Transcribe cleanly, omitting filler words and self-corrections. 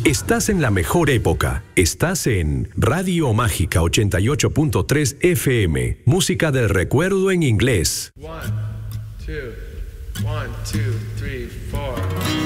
Estás en la mejor época. Estás en Radio Mágica 88.3 FM. Música del recuerdo en inglés. 1, 2, 1, 2, 3, 4.